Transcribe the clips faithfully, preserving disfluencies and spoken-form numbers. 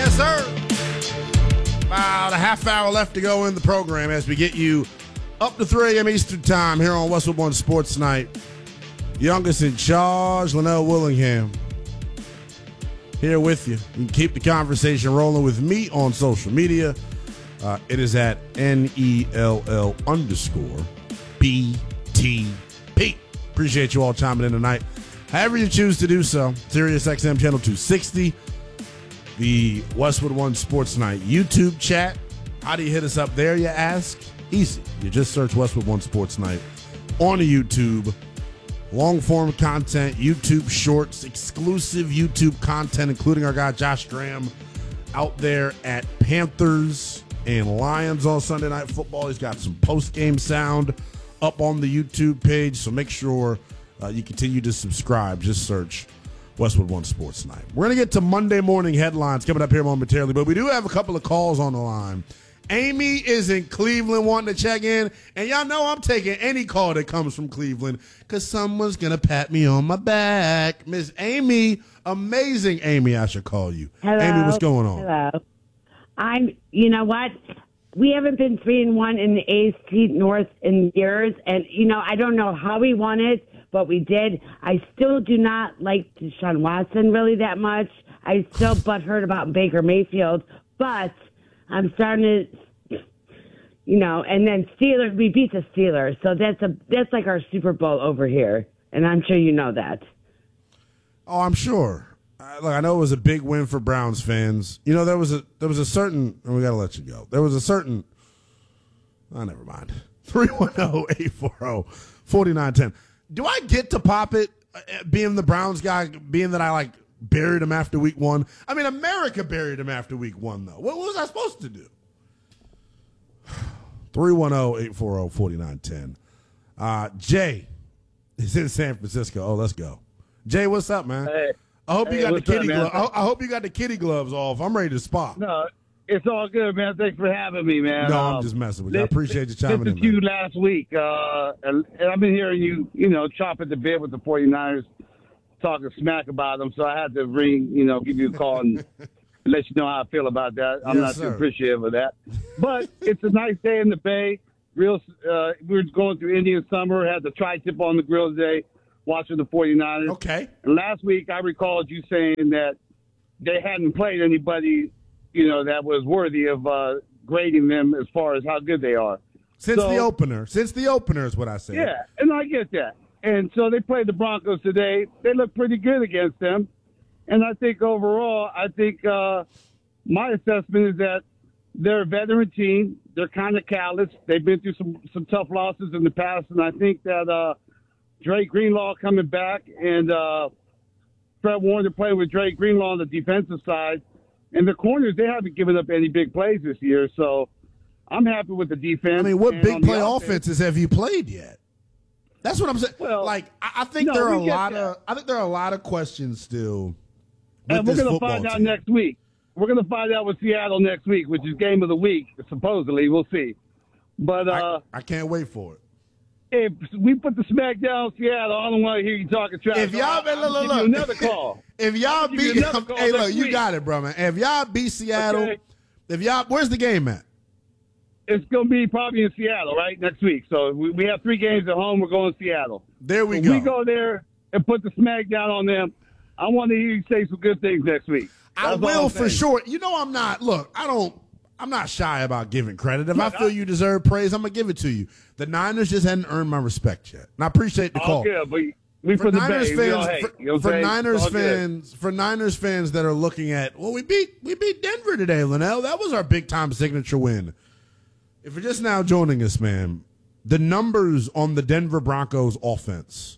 Yes, sir. About a half hour left to go in the program as we get you up to three a.m. Eastern Time here on Westwood One Sports Night. Youngest in charge, Linnell Willingham, here with you. You can keep the conversation rolling with me on social media. Uh, it is at N E L L underscore B T P. Appreciate you all chiming in tonight. However you choose to do so, Sirius X M Channel two sixty, the Westwood One Sports Night YouTube chat. How do you hit us up there, you ask? Easy. You just search Westwood One Sports Night on YouTube. Long-form content, YouTube shorts, exclusive YouTube content, including our guy Josh Graham out there at Panthers and Lions on Sunday Night Football. He's got some post-game sound up on the YouTube page, so make sure uh, you continue to subscribe. Just search Westwood One Sports Night. We're going to get to Monday morning headlines coming up here momentarily, but we do have a couple of calls on the line. Amy is in Cleveland wanting to check in, and y'all know I'm taking any call that comes from Cleveland because someone's going to pat me on my back. Miss Amy, amazing Amy, I should call you. Hello. Amy, what's going on? Hello. I'm, you know what? We haven't been three and one in the A F C North in years, and, you know, I don't know how we won it, but we did. I still do not like Deshaun Watson really that much. I still butthurt about Baker Mayfield, but I'm starting to, you know, and then Steelers, we beat the Steelers, so that's a that's like our Super Bowl over here, and I'm sure you know that. Oh, I'm sure. Uh, look, I know it was a big win for Browns fans. You know, there was a there was a certain, and we got to let you go. There was a certain, oh, never mind. three one zero, eight four zero, four nine one zero. Do I get to pop it, uh, being the Browns guy, being that I, like, buried him after week one? I mean, America buried him after week one, though. What, what was I supposed to do? three one zero, eight four zero, four nine one zero. Uh, Jay is in San Francisco. Oh, let's go. Jay, what's up, man? Hey. I hope Hey, you got the kitty gloves. gloves. I, I hope you got the kitty gloves off. I'm ready to spot. No, it's all good, man. Thanks for having me, man. No, um, I'm just messing with you. I appreciate you chiming in, Listened to you man. last week, uh, and, and I've been hearing you, you know, chop at the bit with the 49ers, talking smack about them. So I had to ring, you know, give you a call and let you know how I feel about that. I'm Yes, not sir. too appreciative of that. But it's a nice day in the Bay. Real, uh, we were going through Indian summer, had the tri-tip on the grill today, watching the 49ers. Okay. And last week, I recalled you saying that they hadn't played anybody, you know, that was worthy of uh, grading them as far as how good they are. Since So- the opener. Since the opener is what I said. Yeah, and I get that. And so they played the Broncos today. They look pretty good against them. And I think overall, I think uh, my assessment is that they're a veteran team. They're kind of callous. They've been through some, some tough losses in the past, and I think that uh, Drake Greenlaw coming back and uh, Fred Warner playing with Drake Greenlaw on the defensive side. And the corners, they haven't given up any big plays this year, so I'm happy with the defense. I mean, what And big on the play offense- offenses have you played yet? That's what I'm saying. Well, like, I, I think no, there are a we get lot that. of I think there are a lot of questions still with And we're this going to football find out team. next week. We're going to find out with Seattle next week, which is game of the week, supposedly. We'll see. But uh, I, I can't wait for it. if we put the smack down on Seattle, I don't want to hear you talking trash. If y'all, So I'll, look, I'll look, give look. you another call. If y'all I'll give you beat, another call hey, look, next you week. got it, bro, man. If y'all beat Seattle, Okay. if y'all, where's the game at? It's going to be probably in Seattle, right, next week. So we, we have three games at home. We're going to Seattle. There we When go. we go there and put the smack down on them, I want to hear you say some good things next week. I That's all will I'm for saying. sure. You know, I'm not. Look, I don't. I'm not shy about giving credit. If I Look, feel I- you deserve praise, I'm gonna give it to you. The Niners just hadn't earned my respect yet, and I appreciate the call. All good, but we For for the Niners Bay. We all fans, hate. for, You know what I'm for saying? Niners It's all good. fans, for Niners fans that are looking at, well, we beat we beat Denver today, Linnell. That was our big time signature win. If you're just now joining us, man, the numbers on the Denver Broncos offense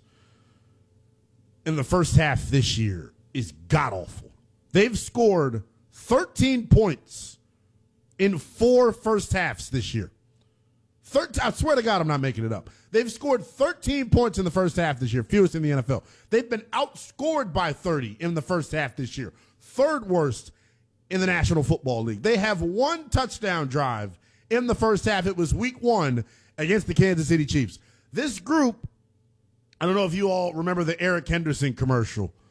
in the first half this year is god awful. They've scored thirteen points in four first halves this year. thirteen, I swear to God, I'm not making it up. They've scored thirteen points in the first half this year, fewest in the N F L. They've been outscored by thirty in the first half this year, third worst in the National Football League. They have one touchdown drive in the first half. It was week one against the Kansas City Chiefs. This group, I don't know if you all remember the Eric Henderson commercial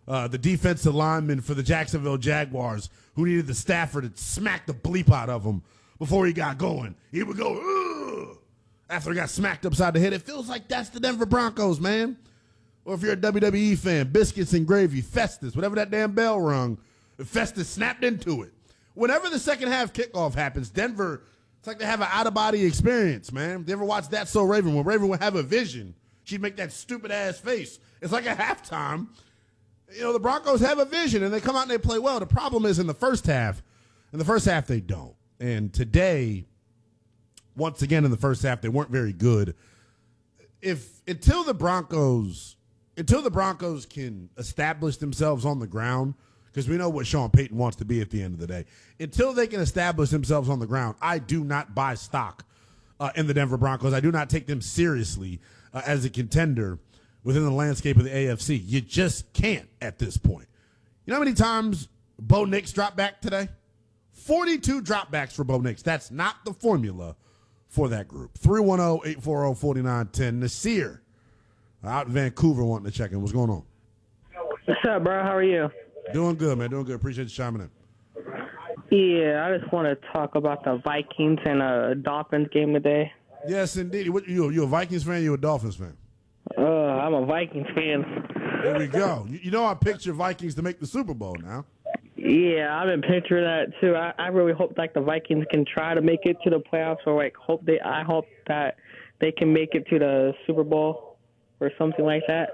uh, the defensive lineman for the Jacksonville Jaguars, who needed the Stafford to smack the bleep out of him before he got going. He would go, ugh, after he got smacked upside the head. It feels like that's the Denver Broncos, man. Or if you're a W W E fan, biscuits and gravy, Festus, whatever that damn bell rung, Festus snapped into it. Whenever the second half kickoff happens, Denver, it's like they have an out-of-body experience, man. You ever watch That's So Raven? When Raven would have a vision, she'd make that stupid-ass face. It's like at halftime, you know, the Broncos have a vision, and they come out and they play well. The problem is in the first half, in the first half they don't. And today, once again in the first half, they weren't very good. If until the Broncos, until the Broncos can establish themselves on the ground, because we know what Sean Payton wants to be at the end of the day. Until they can establish themselves on the ground, I do not buy stock uh, in the Denver Broncos. I do not take them seriously uh, as a contender within the landscape of the A F C. You just can't at this point. You know how many times Bo Nix dropped back today? forty-two dropbacks for Bo Nix. That's not the formula for that group. three one zero, eight four zero, four nine one zero. Nasir out in Vancouver wanting to check in. What's going on? What's up, bro? How are you? Doing good, man. Doing good. Appreciate you chiming in. Yeah, I just want to talk about the Vikings and uh, Dolphins game today. Yes, indeed. What, you, you a Vikings fan? You a Dolphins fan? Uh, I'm a Vikings fan. There we go. You, you know I picked your Vikings to make the Super Bowl now. Yeah, I've been picturing that too. I, I really hope like the Vikings can try to make it to the playoffs, or like hope they. I hope that they can make it to the Super Bowl or something like that.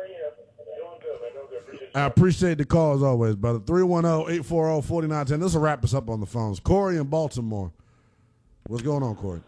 I appreciate the call as always, brother. three one zero, eight four zero, four nine one zero. This will wrap us up on the phones. Corey in Baltimore. What's going on, Corey?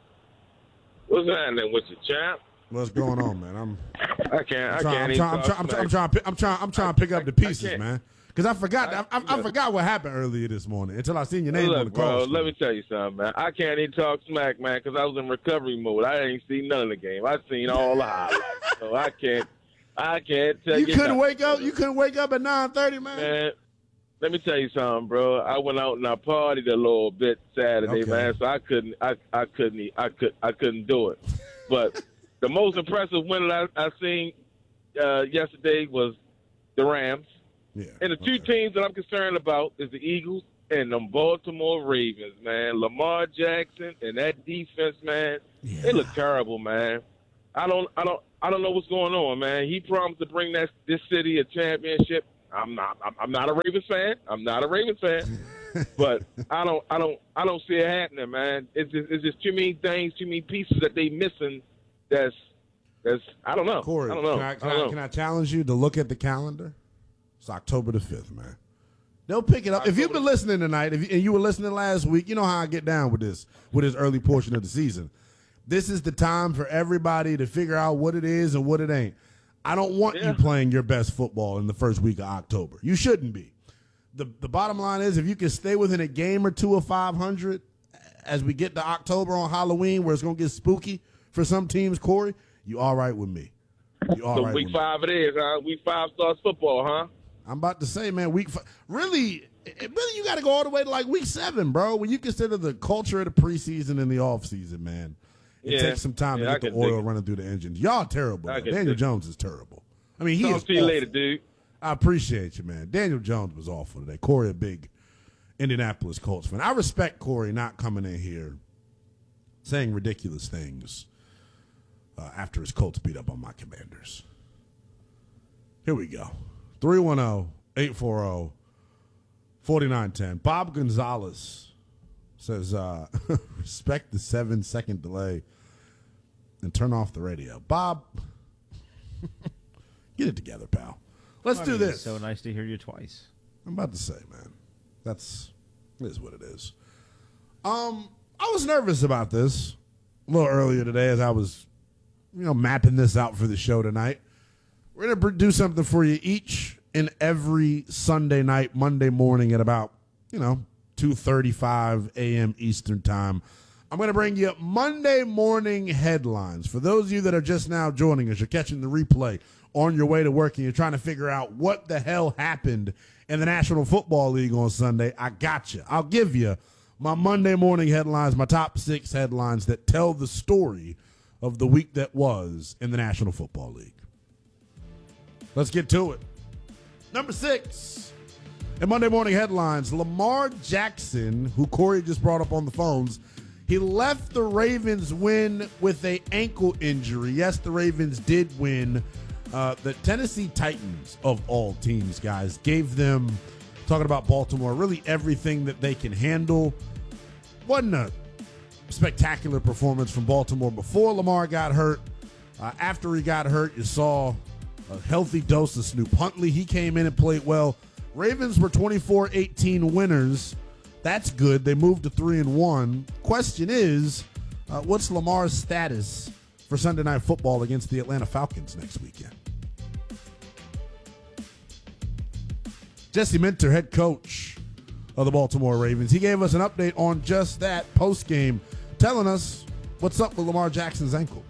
What's happening with you, champ? What's going on, man? I'm. I can't. I'm trying, I can't. I'm even trying, I'm, talk trying, I'm, smack. trying, I'm trying. I'm trying. I'm trying to pick up the pieces, can't. man. Because I forgot. I, I, I forgot what happened earlier this morning until I seen your name Look, on the call. bro, screen. let me tell you something, man. I can't even talk smack, man, because I was in recovery mode. I didn't see none of the game. I seen all the highlights, so I can't. I can't tell you. You couldn't nothing. wake up. You couldn't wake up at nine thirty, man. Man, let me tell you something, bro. I went out and I partied a little bit Saturday, Okay. man. So I couldn't. I, I couldn't. I could. I couldn't do it. But the most impressive win I, I seen uh, yesterday was the Rams. Yeah. And the two okay. teams that I'm concerned about is the Eagles and the Baltimore Ravens, man. Lamar Jackson and that defense, man, Yeah. they look terrible, man. I don't, I don't, I don't know what's going on, man. He promised to bring that this city a championship. I'm not, I'm, I'm not a Ravens fan. I'm not a Ravens fan, but I don't, I don't, I don't see it happening, man. It's just, it's just too many things, too many pieces that they missing. That's, that's, I don't know. Corey, I don't know. Can I, can, I don't I, know. can I challenge you to look at the calendar? It's October the fifth, man. They'll pick it up. If you've been listening tonight, if you, and you were listening last week, you know how I get down with this, with this early portion of the season. This is the time for everybody to figure out what it is and what it ain't. I don't want Yeah. you playing your best football in the first week of October. You shouldn't be. The the bottom line is if you can stay within a game or two of five hundred as we get to October on Halloween where it's going to get spooky for some teams, Corey, you all right with me. You all So right week with me. five it is, huh? Week five starts football, huh? I'm about to say, man, week five. Really, it, really, you got to go all the way to like week seven, bro. When you consider the culture of the preseason and the offseason, man, it Yeah. takes some time Yeah, I to get the can dig oil it. running through the engines. Y'all terrible. I man. can Daniel dig it. Jones is terrible. I mean, he is Talk to you awful. later, dude. I appreciate you, man. Daniel Jones was awful today. Corey, a big Indianapolis Colts fan. I respect Corey not coming in here saying ridiculous things uh, after his Colts beat up on my Commanders. Here we go. three one zero, eight four zero, four nine one zero. Bob Gonzalez says, uh, respect the seven-second delay and turn off the radio. Bob, get it together, pal. Let's I do mean, this. It's so nice to hear you twice. I'm about to say, man, that's it is what it is. Um, I was nervous about this a little earlier today as I was, you know, mapping this out for the show tonight. We're gonna do something for you each and every Sunday night, Monday morning at about, you know, two thirty-five a.m. Eastern time. I'm going to bring you Monday morning headlines. For those of you that are just now joining us, you're catching the replay on your way to work and you're trying to figure out what the hell happened in the National Football League on Sunday, I got you. I'll give you my Monday morning headlines, my top six headlines that tell the story of the week that was in the National Football League. Let's get to it. Number six, in Monday Morning Headlines, Lamar Jackson, who Corey just brought up on the phones, he left the Ravens win with a ankle injury. Yes, the Ravens did win. Uh, the Tennessee Titans, of all teams, guys, gave them, talking about Baltimore, really everything that they can handle. Wasn't a spectacular performance from Baltimore before Lamar got hurt. Uh, after he got hurt, you saw a healthy dose of Snoop Huntley. He came in and played well. Ravens were twenty-four eighteen winners. That's good. They moved to three and one. Question is, uh, what's Lamar's status for Sunday Night Football against the Atlanta Falcons next weekend? Jesse Minter, head coach of the Baltimore Ravens, he gave us an update on just that post-game, telling us what's up with Lamar Jackson's ankle.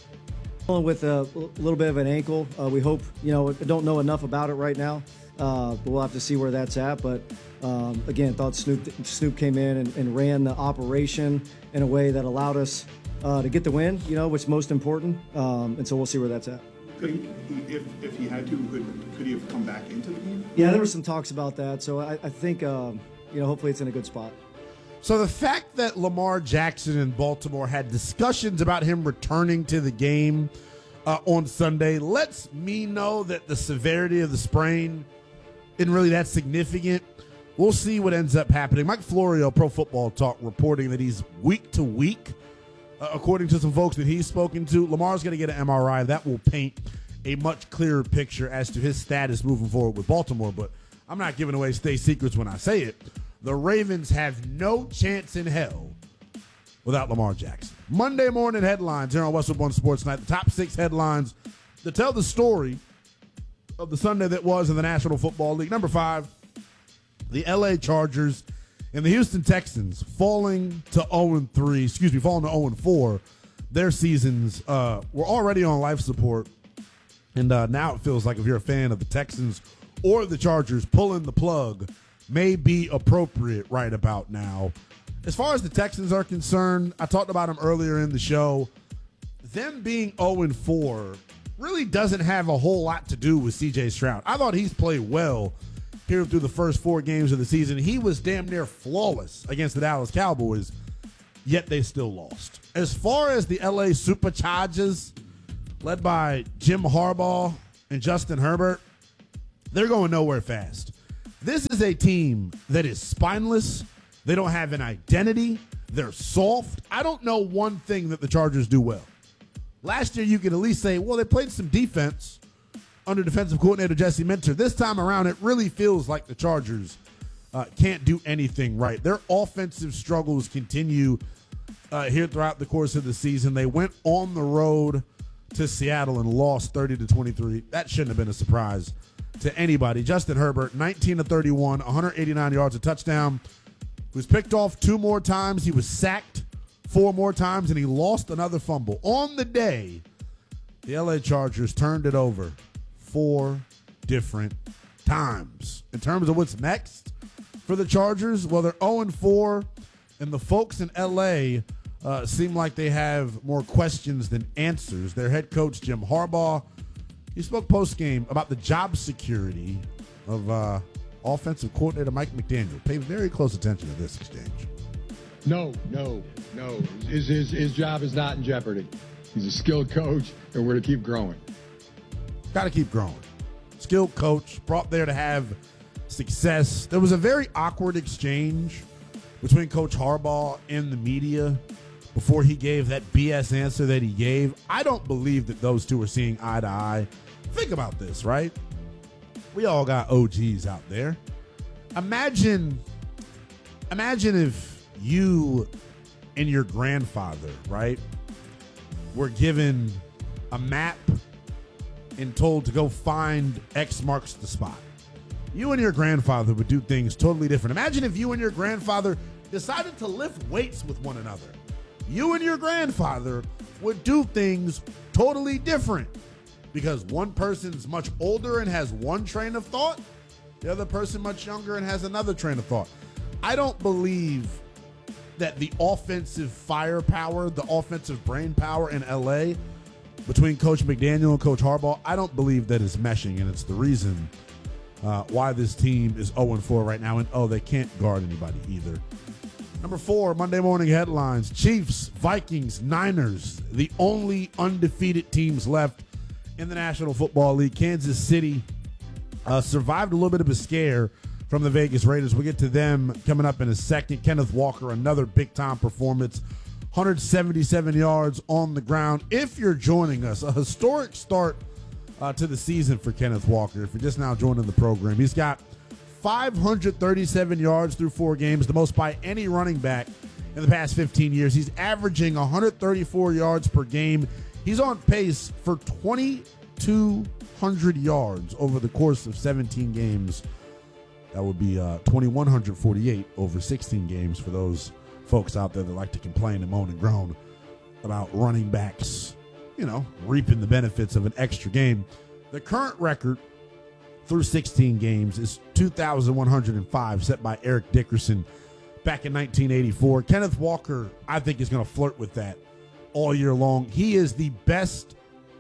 With a little bit of an ankle. Uh, we hope, you know, I don't know enough about it right now, uh, but we'll have to see where that's at. But um, again, thought Snoop Snoop came in and, and ran the operation in a way that allowed us uh, to get the win, you know, which is most important. Um, and so we'll see where that's at. Could he, if, if he had to, could, could he have come back into the game? Yeah, there were some talks about that. So I, I think, um, you know, hopefully it's in a good spot. So the fact that Lamar Jackson in Baltimore had discussions about him returning to the game uh, on Sunday lets me know that the severity of the sprain isn't really that significant. We'll see what ends up happening. Mike Florio, Pro Football Talk, reporting that he's week to week. Uh, according to some folks that he's spoken to, Lamar's going to get an M R I. That will paint a much clearer picture as to his status moving forward with Baltimore. But I'm not giving away state secrets when I say it. The Ravens have no chance in hell without Lamar Jackson. Monday Morning Headlines here on Westwood One Sports Night. The top six headlines that tell the story of the Sunday that was in the National Football League. Number five, the L A Chargers and the Houston Texans falling to oh and three, excuse me, falling to oh and four. Their seasons uh, were already on life support, and uh, now it feels like if you're a fan of the Texans or the Chargers, pulling the plug may be appropriate right about now. As far as the Texans are concerned, I talked about them earlier in the show. Them being oh and four really doesn't have a whole lot to do with C J Stroud. I thought he's played well here through the first four games of the season. He was damn near flawless against the Dallas Cowboys, yet they still lost. As far as the L A Superchargers, led by Jim Harbaugh and Justin Herbert, they're going nowhere fast. This is a team that is spineless. They don't have an identity. They're soft. I don't know one thing that the Chargers do well. Last year, you could at least say, well, they played some defense under defensive coordinator Jesse Minter. This time around, it really feels like the Chargers uh, can't do anything right. Their offensive struggles continue uh, here throughout the course of the season. They went on the road to Seattle and lost thirty to twenty-three. That shouldn't have been a surprise to anybody. Justin Herbert, nineteen to thirty-one, one hundred eighty-nine yards, a touchdown. He was picked off two more times. He was sacked four more times, and he lost another fumble. On the day, the L A Chargers turned it over four different times. In terms of what's next for the Chargers, well, they're oh and four, and the folks in L A uh, seem like they have more questions than answers. Their head coach, Jim Harbaugh, he spoke post-game about the job security of uh, offensive coordinator Mike McDaniel. Pay very close attention to this exchange. No, no, no. His, his, his job is not in jeopardy. He's a skilled coach, and we're to keep growing. Got to keep growing. Skilled coach, brought there to have success. There was a very awkward exchange between Coach Harbaugh and the media before he gave that B S answer that he gave. I don't believe that those two are seeing eye to eye. Think about this, right? We all got O Gs out there. Imagine, imagine if you and your grandfather, right, were given a map and told to go find X marks the spot. You and your grandfather would do things totally different. Imagine if you and your grandfather decided to lift weights with one another. You and your grandfather would do things totally different because one person's much older and has one train of thought, the other person much younger and has another train of thought. I don't believe that the offensive firepower, the offensive brain power in L A between Coach McDaniel and Coach Harbaugh, I don't believe that is meshing, and it's the reason uh, why this team is oh and four right now. And, oh, they can't guard anybody either. Number four, Monday morning headlines. Chiefs, Vikings, Niners, the only undefeated teams left in the National Football League. Kansas City uh, survived a little bit of a scare from the Vegas Raiders. We'll get to them coming up in a second. Kenneth Walker, another big-time performance. one hundred seventy-seven yards on the ground. If you're joining us, a historic start uh, to the season for Kenneth Walker. If you're just now joining the program, he's got five hundred thirty-seven yards through four games, the most by any running back in the past fifteen years. He's averaging one hundred thirty-four yards per game. He's on pace for twenty-two hundred yards over the course of seventeen games. That would be uh, two thousand one hundred forty-eight over sixteen games for those folks out there that like to complain and moan and groan about running backs, you know, reaping the benefits of an extra game. The current record through sixteen games is two thousand one hundred five, set by Eric Dickerson back in nineteen eighty-four. Kenneth Walker, I think, is going to flirt with that all year long. He is the best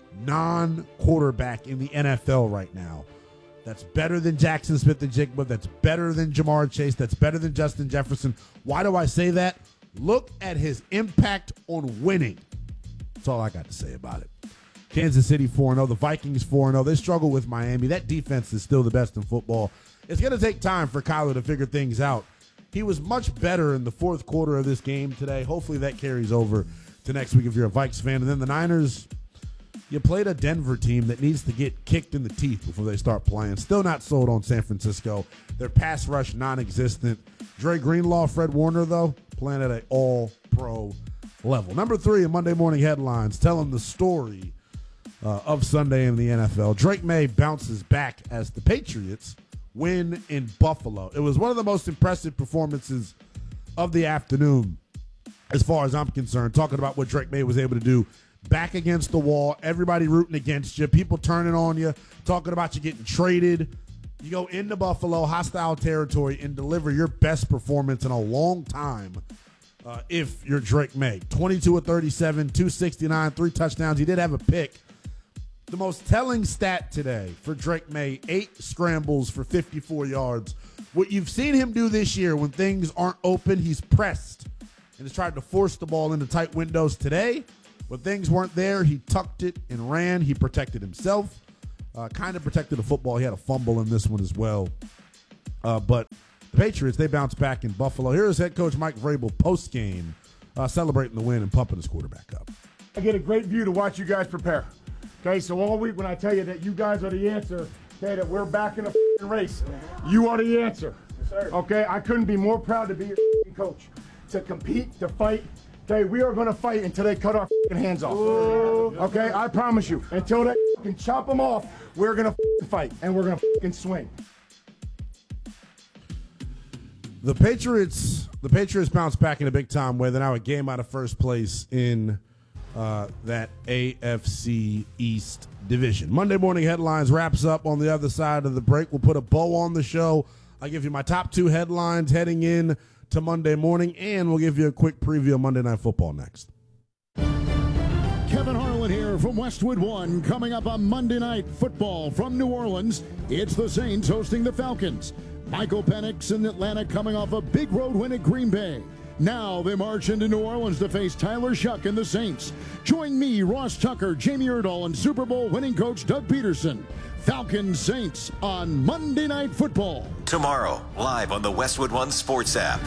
non-quarterback in the N F L right now. That's better than Jackson Smith-Njigba. That's better than Jamar Chase. That's better than Justin Jefferson. Why do I say that? Look at his impact on winning. That's all I got to say about it. Kansas City four and oh. The Vikings four and oh. They struggle with Miami. That defense is still the best in football. It's going to take time for Kyler to figure things out. He was much better in the fourth quarter of this game today. Hopefully that carries over to next week if you're a Vikes fan. And then the Niners, you played a Denver team that needs to get kicked in the teeth before they start playing. Still not sold on San Francisco. Their pass rush non-existent. Dre Greenlaw, Fred Warner, though, playing at an all-pro level. Number three in Monday morning headlines, telling the story uh, of Sunday in the N F L. Drake May bounces back as the Patriots win in Buffalo. It was one of the most impressive performances of the afternoon as far as I'm concerned, talking about what Drake May was able to do back against the wall, everybody rooting against you, people turning on you, talking about you getting traded. You go into Buffalo, hostile territory, and deliver your best performance in a long time uh, if you're Drake May. twenty-two of thirty-seven, two sixty-nine, three touchdowns. He did have a pick. The most telling stat today for Drake May, eight scrambles for fifty-four yards. What you've seen him do this year when things aren't open, he's pressed and has tried to force the ball into tight windows. Today, when things weren't there, he tucked it and ran. He protected himself, uh, kind of protected the football. He had a fumble in this one as well. Uh, but the Patriots, they bounced back in Buffalo. Here's head coach Mike Vrabel post-game uh, celebrating the win and pumping his quarterback up. I get a great view to watch you guys prepare. Okay, so all week when I tell you that you guys are the answer, okay, that we're back in the race, you are the answer. Yes, sir. Okay, I couldn't be more proud to be your coach, to compete, to fight. Okay, we are going to fight until they cut our hands off. Okay, I promise you. Until they can chop them off, we're going to fight, and we're going to swing. The Patriots, the Patriots bounced back in a big-time way. They're now a game out of first place in uh, that A F C East division. Monday morning headlines wraps up on the other side of the break. We'll put a bow on the show. I'll give you my top two headlines heading in to Monday morning, and we'll give you a quick preview of Monday Night Football next. Kevin Harlan here from Westwood One. Coming up on Monday Night Football from New Orleans, it's the Saints hosting the Falcons. Michael Penix in Atlanta coming off a big road win at Green Bay. Now they march into New Orleans to face Tyler Shuck and the Saints. Join me, Ross Tucker, Jamie Erdahl, and Super Bowl winning coach Doug Peterson. Falcons Saints on Monday Night Football. Tomorrow, live on the Westwood One Sports app.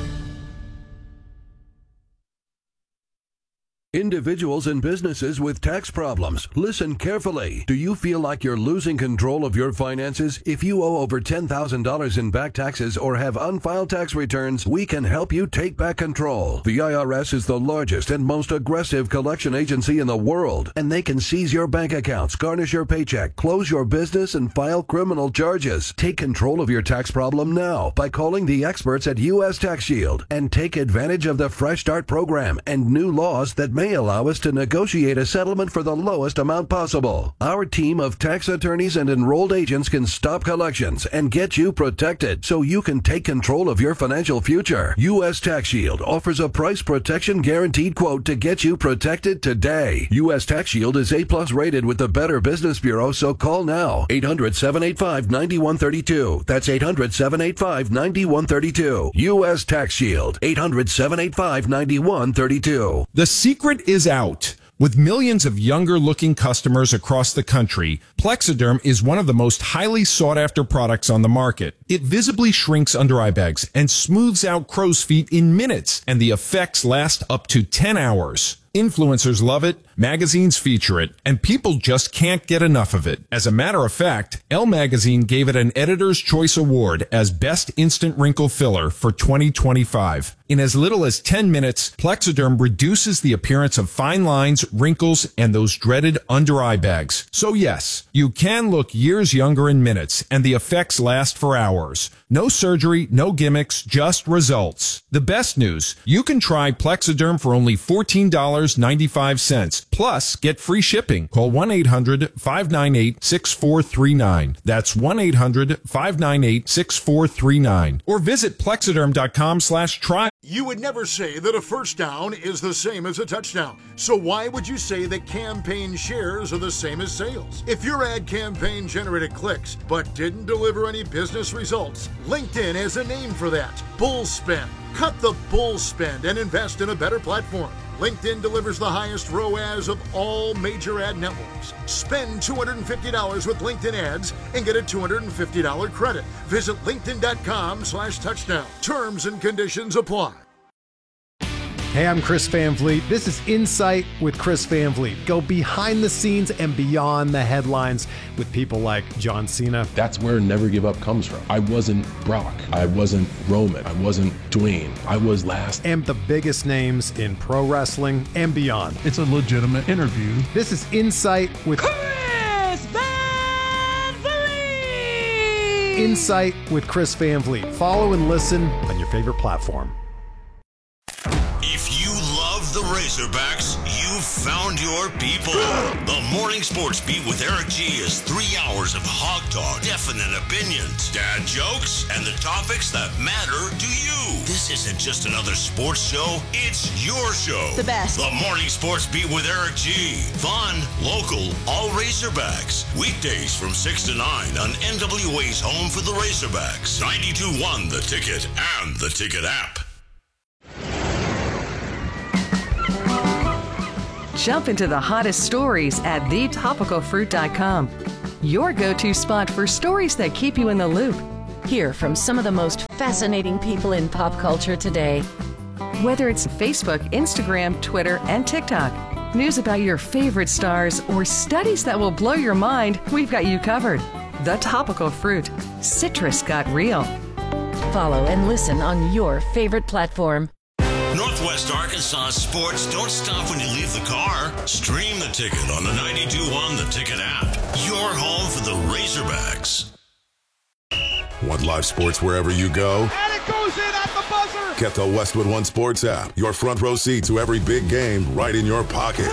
Individuals and businesses with tax problems, listen carefully. Do you feel like you're losing control of your finances? If you owe over ten thousand dollars in back taxes or have unfiled tax returns, we can help you take back control. The I R S is the largest and most aggressive collection agency in the world, and they can seize your bank accounts, garnish your paycheck, close your business, and file criminal charges. Take control of your tax problem now by calling the experts at U S Tax Shield and take advantage of the Fresh Start program and new laws that make may allow us to negotiate a settlement for the lowest amount possible. Our team of tax attorneys and enrolled agents can stop collections and get you protected so you can take control of your financial future. U S Tax Shield offers a price protection guaranteed quote to get you protected today. U S Tax Shield is A plus rated with the Better Business Bureau, so call now. eight hundred, seven eight five, nine one three two. That's eight hundred, seven eight five, nine one three two. U S Tax Shield. eight hundred, seven eight five, nine one three two. The secret is out. With millions of younger-looking customers across the country, Plexiderm is one of the most highly sought-after products on the market. It visibly shrinks under-eye bags and smooths out crow's feet in minutes, and the effects last up to ten hours. Influencers love it, magazines feature it, and people just can't get enough of it. As a matter of fact, Elle Magazine gave it an Editor's Choice Award as Best Instant Wrinkle Filler for twenty twenty-five. In as little as ten minutes, Plexiderm reduces the appearance of fine lines, wrinkles, and those dreaded under-eye bags. So yes, you can look years younger in minutes, and the effects last for hours. No surgery, no gimmicks, just results. The best news, you can try Plexiderm for only fourteen dollars and ninety-five cents. Plus, get free shipping. Call one eight hundred, five nine eight, six four three nine. That's one eight hundred, five nine eight, six four three nine. Or visit plexiderm.com slash try. You would never say that a first down is the same as a touchdown. So why would you say that campaign shares are the same as sales? If your ad campaign generated clicks but didn't deliver any business results, LinkedIn has a name for that. Bull spend. Cut the bull spend and invest in a better platform. LinkedIn delivers the highest R O A S of all major ad networks. Spend two hundred fifty dollars with LinkedIn ads and get a two hundred fifty dollars credit. Visit linkedin.com slash touchdown. Terms and conditions apply. Hey, I'm Chris Van Vliet. This is Insight with Chris Van Vliet. Go behind the scenes and beyond the headlines with people like John Cena. That's where Never Give Up comes from. I wasn't Brock. I wasn't Roman. I wasn't Dwayne. I was last. And the biggest names in pro wrestling and beyond. It's a legitimate interview. This is Insight with Chris Van Vliet. Insight with Chris Van Vliet. Follow and listen on your favorite platform. If you love the Razorbacks, you've found your people. The Morning Sports Beat with Eric G is three hours of hog talk, definite opinions, dad jokes, and the topics that matter to you. This isn't just another sports show, it's your show. The best. The Morning Sports Beat with Eric G. Fun, local, all Razorbacks. Weekdays from six to nine on N W A's home for the Razorbacks. ninety-two point one The Ticket and the Ticket app. Jump into the hottest stories at the topical fruit dot com. Your go-to spot for stories that keep you in the loop. Hear from some of the most fascinating people in pop culture today. Whether it's Facebook, Instagram, Twitter, and TikTok, news about your favorite stars, or studies that will blow your mind, we've got you covered. The Topical Fruit. Citrus got real. Follow and listen on your favorite platform. Northwest Arkansas sports don't stop when you leave the car. Stream the Ticket on the ninety-two point one The Ticket app. Your home for the Razorbacks. Want live sports wherever you go? And it goes in at the buzzer. Get the Westwood One Sports app. Your front row seat to every big game right in your pocket.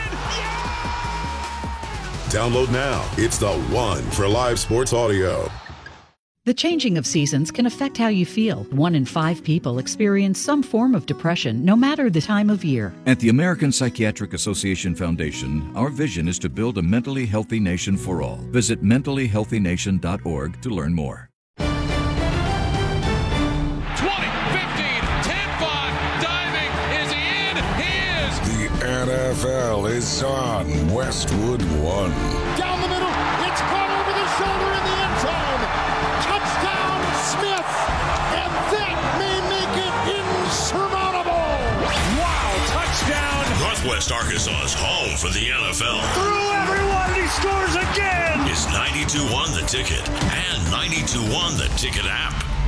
Download now. It's the one for live sports audio. The changing of seasons can affect how you feel. One in five people experience some form of depression, no matter the time of year. At the American Psychiatric Association Foundation, our vision is to build a mentally healthy nation for all. Visit mentally healthy nation dot org to learn more. twenty, fifteen, ten, five, diving. Is he in? He is. The N F L is on Westwood One. Down the middle, it's caught over the shoulder in the end zone. Touchdown, Smith, and that may make it insurmountable. Wow, touchdown. Northwest Arkansas's home for the N F L. Through everyone, he scores again. It's ninety-two point one The Ticket and ninety-two point one The Ticket app.